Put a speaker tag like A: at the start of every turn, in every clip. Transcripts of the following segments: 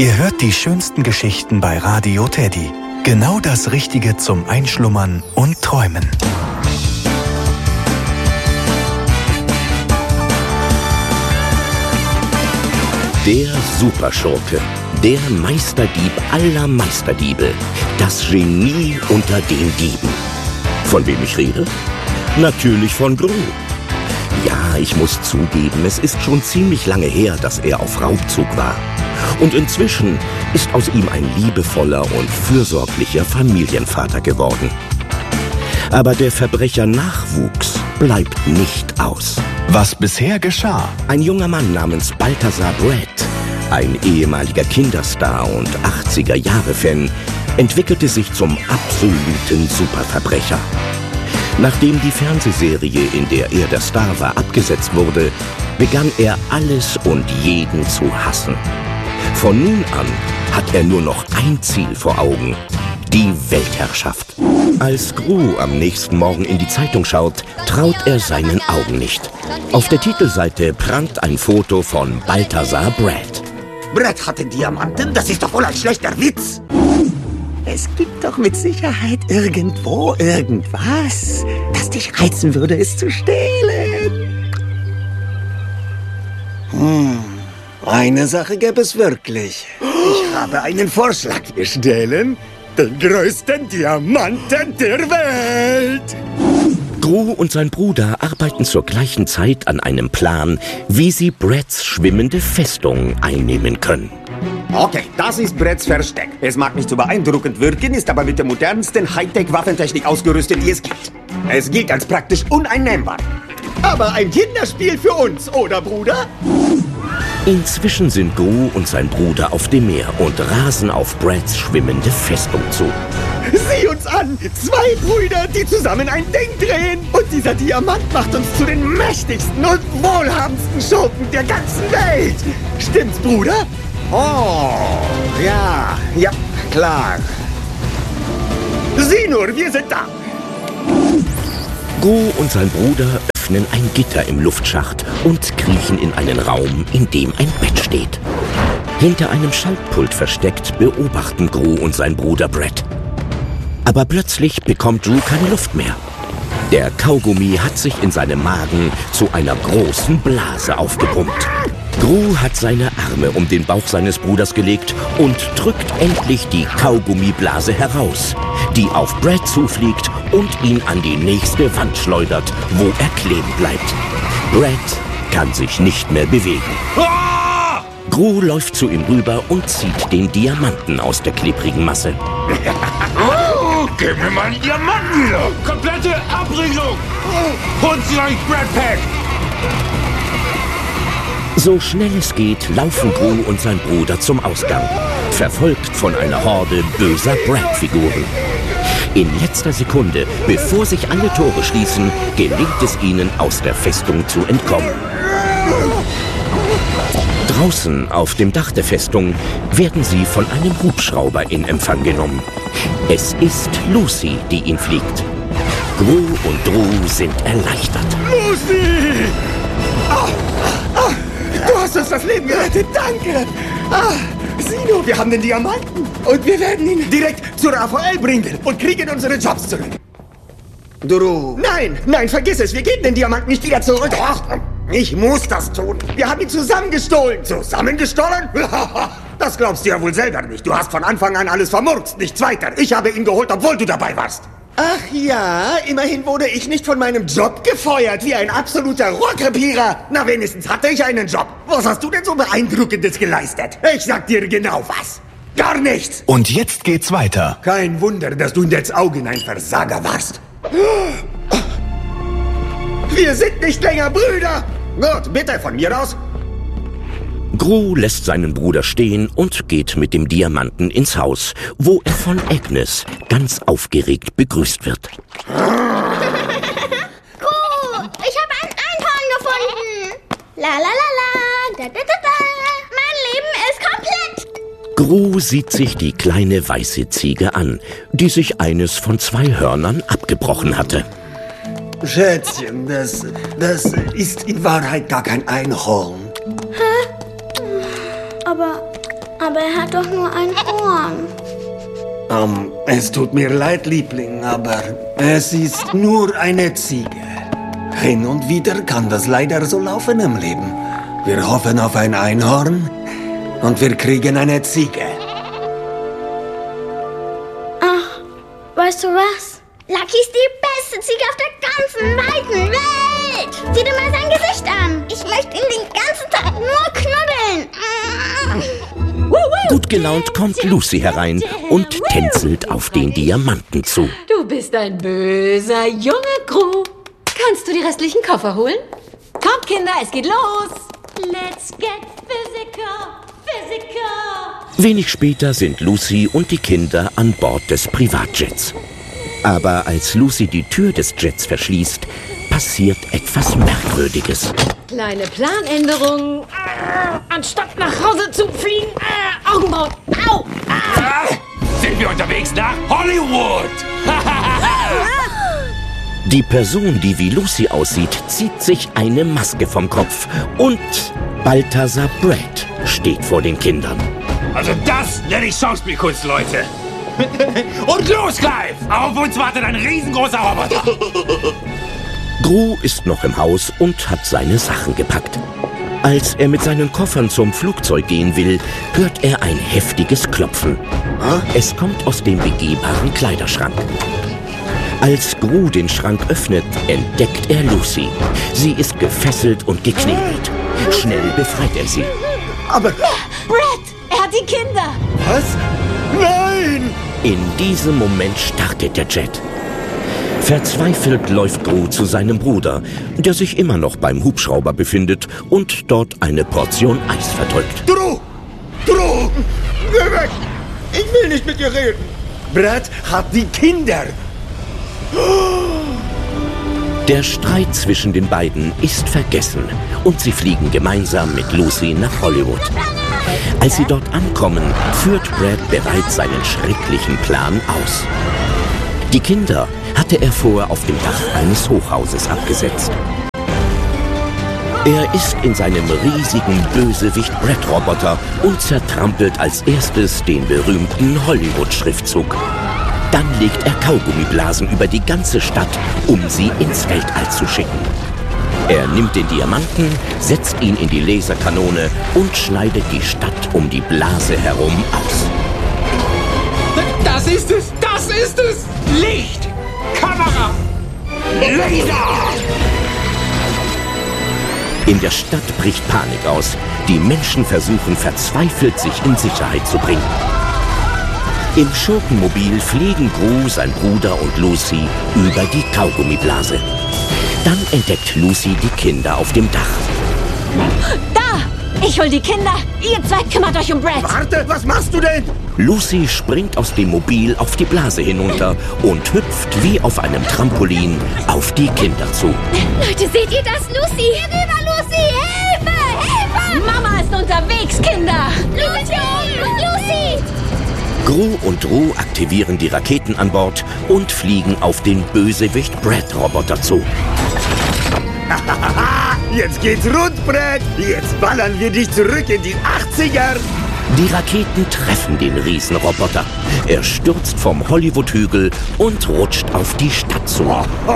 A: Ihr hört die schönsten Geschichten bei Radio Teddy. Genau das Richtige zum Einschlummern und Träumen.
B: Der Superschurke, der Meisterdieb aller Meisterdiebe, das Genie unter den Dieben. Von wem ich rede? Natürlich von Gru. Ja, ich muss zugeben, es ist schon ziemlich lange her, dass er auf Raubzug war. Und inzwischen ist aus ihm ein liebevoller und fürsorglicher Familienvater geworden. Aber der Verbrecher-Nachwuchs bleibt nicht aus.
A: Was bisher geschah?
B: Ein junger Mann namens Balthazar Brett, ein ehemaliger Kinderstar und 80er-Jahre-Fan, entwickelte sich zum absoluten Superverbrecher. Nachdem die Fernsehserie, in der er der Star war, abgesetzt wurde, begann er alles und jeden zu hassen. Von nun an hat er nur noch ein Ziel vor Augen: die Weltherrschaft. Als Gru am nächsten Morgen in die Zeitung schaut, traut er seinen Augen nicht. Auf der Titelseite prangt ein Foto von Balthazar Brett.
C: Brett hatte Diamanten? Das ist doch wohl ein schlechter Witz. Es gibt doch mit Sicherheit irgendwo irgendwas, das dich reizen würde, es zu stehlen. Eine Sache gäbe es wirklich. Ich habe einen Vorschlag. Wir stehlen den größten Diamanten der Welt.
B: Gru und sein Bruder arbeiten zur gleichen Zeit an einem Plan, wie sie Bretts schwimmende Festung einnehmen können.
C: Okay, das ist Bretts Versteck. Es mag nicht so beeindruckend wirken, ist aber mit der modernsten Hightech-Waffentechnik ausgerüstet, die es gibt. Es gilt als praktisch uneinnehmbar. Aber ein Kinderspiel für uns, oder Bruder?
B: Inzwischen sind Gru und sein Bruder auf dem Meer und rasen auf Bretts schwimmende Festung zu.
C: Sieh uns an! 2 Brüder, die zusammen ein Ding drehen. Und dieser Diamant macht uns zu den mächtigsten und wohlhabendsten Schurken der ganzen Welt. Stimmt's, Bruder? Oh, ja, klar. Sieh nur, wir sind da.
B: Gru und sein Bruder öffnen ein Gitter im Luftschacht und kriechen in einen Raum, in dem ein Bett steht. Hinter einem Schaltpult versteckt beobachten Gru und sein Bruder Brett. Aber plötzlich bekommt Gru keine Luft mehr. Der Kaugummi hat sich in seinem Magen zu einer großen Blase aufgepumpt. Gru hat seine Arme um den Bauch seines Bruders gelegt und drückt endlich die Kaugummiblase heraus, die auf Brett zufliegt und ihn an die nächste Wand schleudert, wo er kleben bleibt. Brett kann sich nicht mehr bewegen. Gru läuft zu ihm rüber und zieht den Diamanten aus der klebrigen Masse.
D: Gib mir meinen Diamanten wieder! Komplette Abriegelung! Holt sie euch, Brett Pack!
B: So schnell es geht, laufen Gru und sein Bruder zum Ausgang, verfolgt von einer Horde böser Brett-Figuren. In letzter Sekunde, bevor sich alle Tore schließen, gelingt es ihnen, aus der Festung zu entkommen. Draußen auf dem Dach der Festung werden sie von einem Hubschrauber in Empfang genommen. Es ist Lucy, die ihn fliegt. Gru und Dru sind erleichtert.
C: Lucy! Du hast uns das Leben gerettet, danke! Sieh nur, wir haben den Diamanten und wir werden ihn direkt zu Raphael bringen und kriegen unsere Jobs zurück. Dru. Nein, vergiss es, wir geben den Diamanten nicht wieder zurück. Doch, ich muss das tun. Wir haben ihn zusammengestohlen. Zusammengestohlen? Das glaubst du ja wohl selber nicht. Du hast von Anfang an alles vermurkst, nichts weiter. Ich habe ihn geholt, obwohl du dabei warst. Ach ja, immerhin wurde ich nicht von meinem Job gefeuert, wie ein absoluter Rohrkrepierer. Na, wenigstens hatte ich einen Job. Was hast du denn so Beeindruckendes geleistet? Ich sag dir genau was. Gar nichts.
A: Und jetzt geht's weiter.
C: Kein Wunder, dass du in Dads Augen ein Versager warst. Wir sind nicht länger Brüder. Gut, bitte, von mir aus.
B: Gru lässt seinen Bruder stehen und geht mit dem Diamanten ins Haus, wo er von Agnes ganz aufgeregt begrüßt wird.
E: Gru, ich habe ein Einhorn gefunden. La la la la, da da da da. Mein Leben ist komplett.
B: Gru sieht sich die kleine weiße Ziege an, die sich eines von 2 Hörnern abgebrochen hatte.
C: Schätzchen, das ist in Wahrheit gar kein Einhorn.
E: Aber Aber er hat doch nur ein Horn.
C: Es tut mir leid, Liebling, aber es ist nur eine Ziege. Hin und wieder kann das leider so laufen im Leben. Wir hoffen auf ein Einhorn und wir kriegen eine Ziege.
E: Ach, weißt du was? Lucky ist die beste Ziege auf der ganzen weiten Welt. Sieh dir mal sein Gesicht an. Ich möchte ihn den ganzen Tag nur knuddeln.
B: Gut gelaunt kommt Lucy herein und tänzelt auf den Diamanten zu.
F: Du bist ein böser Junge, Gru. Kannst du die restlichen Koffer holen? Kommt, Kinder, es geht los. Let's get physical, physical.
B: Wenig später sind Lucy und die Kinder an Bord des Privatjets. Aber als Lucy die Tür des Jets verschließt, passiert etwas Merkwürdiges.
F: Kleine Planänderung. Anstatt nach Hause zu fliegen, Augenbrauen. Au!
D: Sind wir unterwegs nach Hollywood?
B: Die Person, die wie Lucy aussieht, zieht sich eine Maske vom Kopf und Balthazar Brett steht vor den Kindern.
D: Also das nenne ich Schauspielkunst, Leute. Und los, Clive! Auf uns wartet ein riesengroßer Roboter.
B: Gru ist noch im Haus und hat seine Sachen gepackt. Als er mit seinen Koffern zum Flugzeug gehen will, hört er ein heftiges Klopfen. Es kommt aus dem begehbaren Kleiderschrank. Als Gru den Schrank öffnet, entdeckt er Lucy. Sie ist gefesselt und geknebelt. Schnell befreit er sie.
C: Aber...
F: Brett, er hat die Kinder.
C: Was? Nein!
B: In diesem Moment startet der Jet. Verzweifelt läuft Gru zu seinem Bruder, der sich immer noch beim Hubschrauber befindet und dort eine Portion Eis verdrückt.
C: Drew! Drew! Geh weg! Ich will nicht mit dir reden! Brett hat die Kinder!
B: Der Streit zwischen den beiden ist vergessen und sie fliegen gemeinsam mit Lucy nach Hollywood. Als sie dort ankommen, führt Brett bereits seinen schrecklichen Plan aus. Die Kinder hatte er vorher auf dem Dach eines Hochhauses abgesetzt. Er ist in seinem riesigen Bösewicht-Brett-Roboter und zertrampelt als erstes den berühmten Hollywood-Schriftzug. Dann legt er Kaugummiblasen über die ganze Stadt, um sie ins Weltall zu schicken. Er nimmt den Diamanten, setzt ihn in die Laserkanone und schneidet die Stadt um die Blase herum aus.
D: Das ist es! Das ist es! Licht! Kamera! Laser!
B: In der Stadt bricht Panik aus. Die Menschen versuchen verzweifelt, sich in Sicherheit zu bringen. Im Schurkenmobil fliegen Gru, sein Bruder und Lucy über die Kaugummiblase. Dann entdeckt Lucy die Kinder auf dem Dach.
F: Da! Ich hol die Kinder. Ihr zwei kümmert euch um Brett.
C: Warte, was machst du denn?
B: Lucy springt aus dem Mobil auf die Blase hinunter und hüpft wie auf einem Trampolin auf die Kinder zu.
E: Leute, seht ihr das? Lucy! Hier rüber, Lucy! Hilfe! Hilfe!
F: Mama ist unterwegs, Kinder.
E: Lucy! Lucy!
B: Gru und Drew aktivieren die Raketen an Bord und fliegen auf den Bösewicht-Brett-Roboter zu.
C: Jetzt geht's rund, Brett! Jetzt ballern wir dich zurück in die 80er!
B: Die Raketen treffen den Riesenroboter. Er stürzt vom Hollywood-Hügel und rutscht auf die Stadt zu.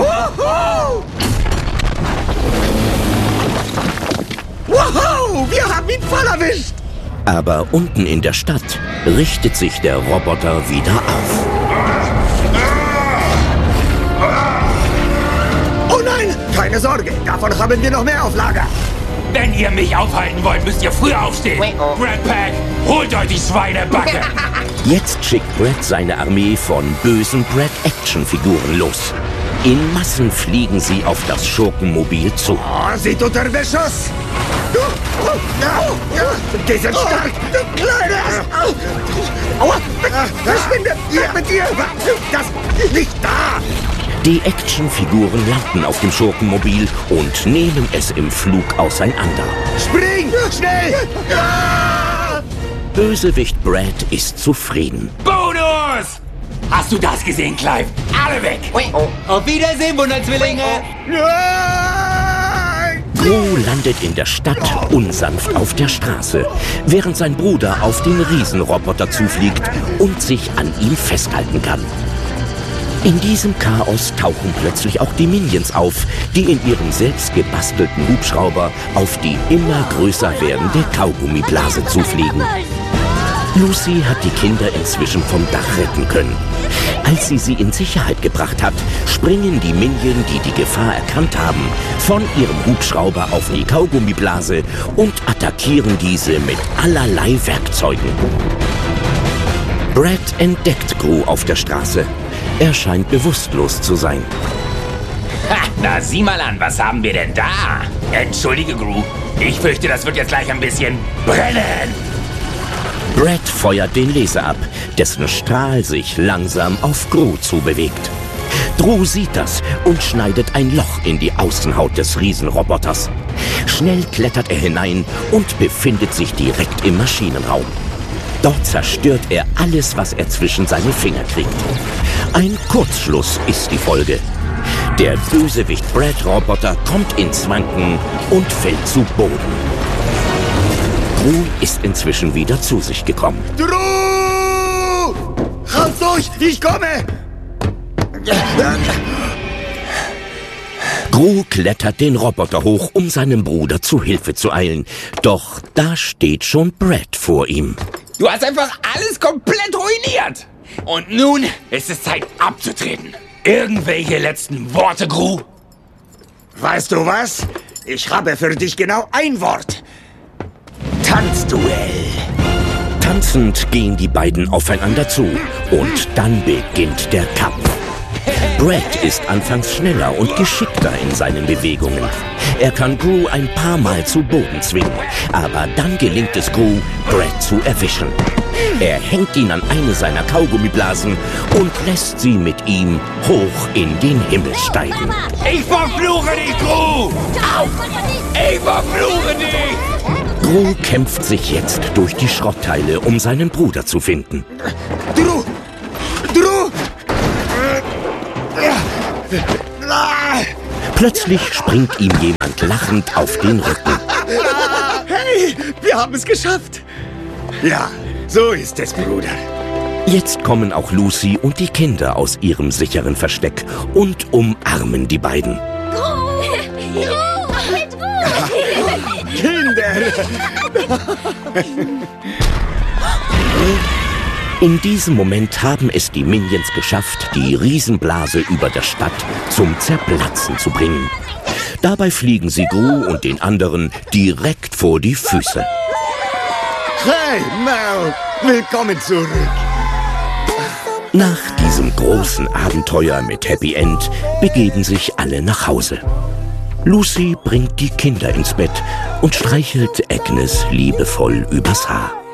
C: Wow! Wir haben ihn voll erwischt!
B: Aber unten in der Stadt richtet sich der Roboter wieder auf.
C: Oh nein! Keine Sorge, davon haben wir noch mehr auf Lager.
D: Wenn ihr mich aufhalten wollt, müsst ihr früher aufstehen. Brett Pack, holt euch die Schweinebacke.
B: Jetzt schickt Brett seine Armee von bösen Brett-Action-Figuren los. In Massen fliegen sie auf das Schurkenmobil zu.
C: Oh, seht unter Beschuss! Die sind stark! Du Kleines! Aua! Verschwinde! Hier mit dir! Das ist nicht da!
B: Die Actionfiguren landen auf dem Schurkenmobil und nehmen es im Flug auseinander.
C: Spring! Schnell!
B: Bösewicht Brett ist zufrieden.
D: Bonus! Hast du das gesehen, Clive? Alle weg!
G: Auf Wiedersehen, Wunderzwillinge!
B: Gru landet in der Stadt unsanft auf der Straße, während sein Bruder auf den Riesenroboter zufliegt und sich an ihm festhalten kann. In diesem Chaos tauchen plötzlich auch die Minions auf, die in ihrem selbst gebastelten Hubschrauber auf die immer größer werdende Kaugummiblase zufliegen. Lucy hat die Kinder inzwischen vom Dach retten können. Als sie in Sicherheit gebracht hat, springen die Minions, die die Gefahr erkannt haben, von ihrem Hubschrauber auf die Kaugummiblase und attackieren diese mit allerlei Werkzeugen. Brad entdeckt Gru auf der Straße. Er scheint bewusstlos zu sein.
G: Ha, na sieh mal an, was haben wir denn da? Entschuldige, Gru. Ich fürchte, das wird jetzt gleich ein bisschen brennen.
B: Brad feuert den Laser ab, dessen Strahl sich langsam auf Gru zubewegt. Gru sieht das und schneidet ein Loch in die Außenhaut des Riesenroboters. Schnell klettert er hinein und befindet sich direkt im Maschinenraum. Dort zerstört er alles, was er zwischen seine Finger kriegt. Ein Kurzschluss ist die Folge. Der Bösewicht Brad-Roboter kommt ins Wanken und fällt zu Boden. Gru ist inzwischen wieder zu sich gekommen.
C: Drew! Halt durch, ich komme!
B: Gru klettert den Roboter hoch, um seinem Bruder zu Hilfe zu eilen. Doch da steht schon Brad vor ihm.
G: Du hast einfach alles komplett ruiniert. Und nun ist es Zeit abzutreten. Irgendwelche letzten Worte, Gru?
C: Weißt du was? Ich habe für dich genau ein Wort. Tanzduell.
B: Tanzend gehen die beiden aufeinander zu und dann beginnt der Kampf. Brad ist anfangs schneller und geschickter in seinen Bewegungen. Er kann Gru ein paar Mal zu Boden zwingen, aber dann gelingt es Gru, Brad zu erwischen. Er hängt ihn an eine seiner Kaugummiblasen und lässt sie mit ihm hoch in den Himmel steigen.
G: Ich verfluche dich, Gru! Au! Ich verfluche dich!
B: Gru kämpft sich jetzt durch die Schrottteile, um seinen Bruder zu finden.
C: Drew! Drew!
B: Plötzlich springt ihm jemand lachend auf den Rücken.
C: Hey, wir haben es geschafft. Ja, so ist es, Bruder.
B: Jetzt kommen auch Lucy und die Kinder aus ihrem sicheren Versteck und umarmen die beiden.
C: Kinder!
B: In diesem Moment haben es die Minions geschafft, die Riesenblase über der Stadt zum Zerplatzen zu bringen. Dabei fliegen sie Gru und den anderen direkt vor die Füße.
C: Hey, Mel! Willkommen zurück!
B: Nach diesem großen Abenteuer mit Happy End begeben sich alle nach Hause. Lucy bringt die Kinder ins Bett und streichelt Agnes liebevoll übers Haar.